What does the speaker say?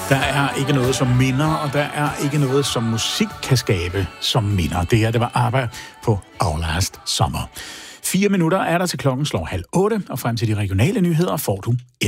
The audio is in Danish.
Der er ikke noget som minder, og der er ikke noget som musik kan skabe som minder. Det her, det var ABBA på Our Last Summer. 4 minutter er der til klokken slår 7:30, og frem til de regionale nyheder får du